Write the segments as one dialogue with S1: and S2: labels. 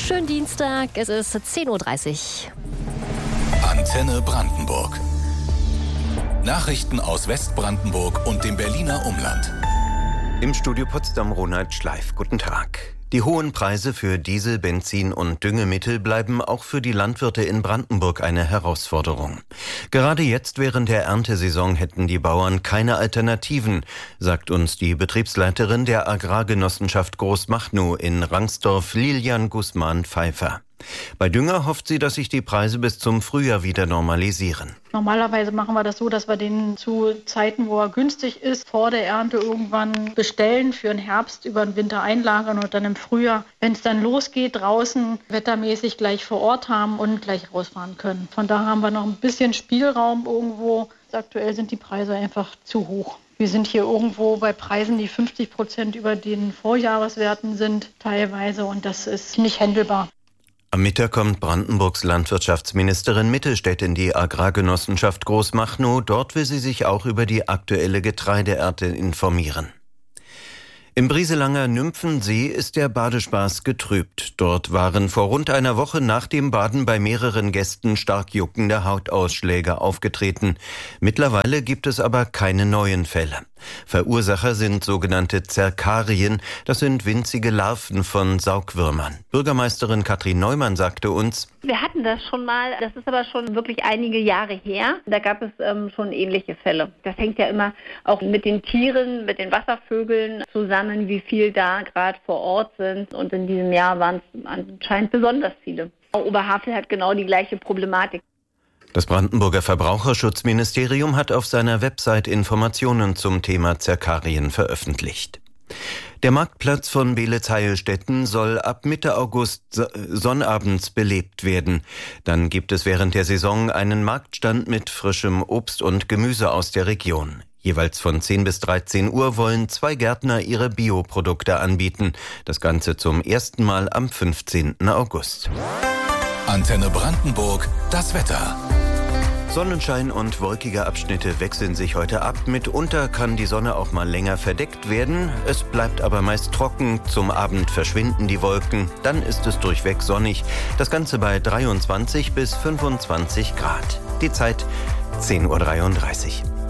S1: Schönen Dienstag, es ist 10:30 Uhr.
S2: Antenne Brandenburg. Nachrichten aus Westbrandenburg und dem Berliner Umland.
S3: Im Studio Potsdam Ronald Schleif. Guten Tag. Die hohen Preise für Diesel, Benzin und Düngemittel bleiben auch für die Landwirte in Brandenburg eine Herausforderung. Gerade jetzt während der Erntesaison hätten die Bauern keine Alternativen, sagt uns die Betriebsleiterin der Agrargenossenschaft Großmachnow in Rangsdorf, Lilian Guzman-Pfeiffer. Bei Dünger hofft sie, dass sich die Preise bis zum Frühjahr wieder normalisieren.
S4: Normalerweise machen wir das so, dass wir den zu Zeiten, wo er günstig ist, vor der Ernte irgendwann bestellen, für den Herbst über den Winter einlagern und dann im Frühjahr, wenn es dann losgeht, draußen wettermäßig gleich vor Ort haben und gleich rausfahren können. Von daher haben wir noch ein bisschen Spielraum irgendwo. Aktuell sind die Preise einfach zu hoch. Wir sind hier irgendwo bei Preisen, die 50% über den Vorjahreswerten sind teilweise, und das ist nicht händelbar.
S3: Am Mittag kommt Brandenburgs Landwirtschaftsministerin Mittelstädt in die Agrargenossenschaft Großmachnow. Dort will sie sich auch über die aktuelle Getreideernte informieren. Im Brieselanger Nymphensee ist der Badespaß getrübt. Dort waren vor rund einer Woche nach dem Baden bei mehreren Gästen stark juckende Hautausschläge aufgetreten. Mittlerweile gibt es aber keine neuen Fälle. Verursacher sind sogenannte Zerkarien, das sind winzige Larven von Saugwürmern. Bürgermeisterin Katrin Neumann sagte uns:
S5: Wir hatten das schon mal, das ist aber schon wirklich einige Jahre her. Da gab es schon ähnliche Fälle. Das hängt ja immer auch mit den Tieren, mit den Wasservögeln zusammen, wie viel da gerade vor Ort sind. Und in diesem Jahr waren es anscheinend besonders viele. Auch Oberhavel hat genau die gleiche Problematik.
S3: Das Brandenburger Verbraucherschutzministerium hat auf seiner Website Informationen zum Thema Zerkarien veröffentlicht. Der Marktplatz von Beelitz-Heilstätten soll ab Mitte August sonnabends belebt werden. Dann gibt es während der Saison einen Marktstand mit frischem Obst und Gemüse aus der Region. Jeweils von 10 bis 13 Uhr wollen 2 Gärtner ihre Bioprodukte anbieten. Das Ganze zum ersten Mal am 15. August.
S2: Antenne Brandenburg, das Wetter.
S3: Sonnenschein und wolkige Abschnitte wechseln sich heute ab. Mitunter kann die Sonne auch mal länger verdeckt werden. Es bleibt aber meist trocken. Zum Abend verschwinden die Wolken. Dann ist es durchweg sonnig. Das Ganze bei 23 bis 25 Grad. Die Zeit 10:33 Uhr.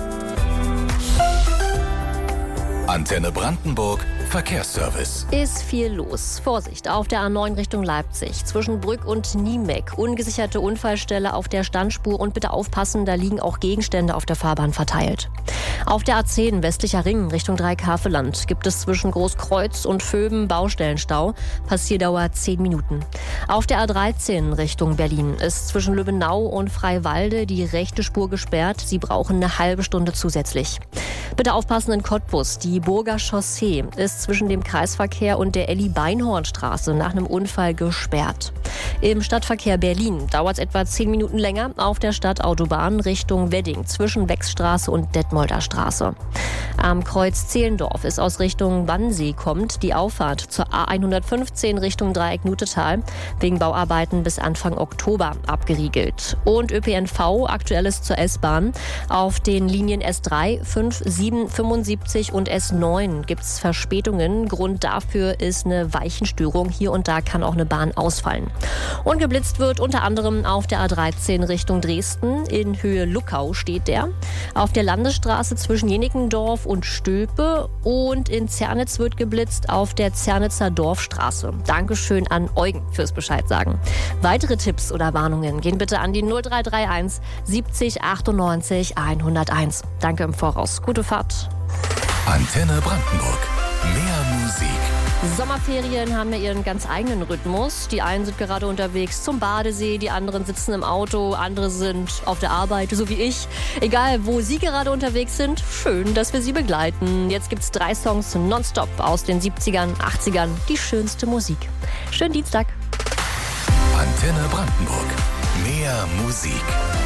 S2: Antenne Brandenburg, Verkehrsservice.
S1: Ist viel los. Vorsicht, auf der A9 Richtung Leipzig. Zwischen Brück und Niemek. Ungesicherte Unfallstelle auf der Standspur. Und bitte aufpassen, da liegen auch Gegenstände auf der Fahrbahn verteilt. Auf der A10 westlicher Ring Richtung Dreieckhaveland gibt es zwischen Großkreuz und Vöben Baustellenstau. Passierdauer 10 Minuten. Auf der A13 Richtung Berlin ist zwischen Löbenau und Freiwalde die rechte Spur gesperrt. Sie brauchen eine halbe Stunde zusätzlich. Bitte aufpassen in Cottbus. Die Burger Chaussee ist zwischen dem Kreisverkehr und der Elli-Beinhorn-Straße nach einem Unfall gesperrt. Im Stadtverkehr Berlin dauert es etwa 10 Minuten länger auf der Stadtautobahn Richtung Wedding zwischen Wechsstraße und Detmolder Straße. Am Kreuz Zehlendorf ist aus Richtung Wannsee kommt die Auffahrt zur A115 Richtung Dreieck-Nutetal wegen Bauarbeiten bis Anfang Oktober abgeriegelt. Und ÖPNV, Aktuelles zur S-Bahn. Auf den Linien S3, 5, 7, 75 und S9 gibt es Verspätungen. Grund dafür ist eine Weichenstörung. Hier und da kann auch eine Bahn ausfallen. Und geblitzt wird unter anderem auf der A13 Richtung Dresden. In Höhe Luckau steht der. Auf der Landesstraße zwischen Jenickendorf und Stülpe. Und in Zernitz wird geblitzt auf der Zernitzer Dorfstraße. Dankeschön an Eugen fürs Bescheid sagen. Weitere Tipps oder Warnungen gehen bitte an die 0331 70 98 101. Danke im Voraus. Gute Fahrt.
S2: Antenne Brandenburg. Mehr Musik.
S1: Sommerferien haben ja ihren ganz eigenen Rhythmus. Die einen sind gerade unterwegs zum Badesee, die anderen sitzen im Auto, andere sind auf der Arbeit, so wie ich. Egal, wo Sie gerade unterwegs sind, schön, dass wir Sie begleiten. Jetzt gibt's 3 Songs nonstop aus den 70ern, 80ern. Die schönste Musik. Schönen Dienstag.
S2: Antenne Brandenburg. Mehr Musik.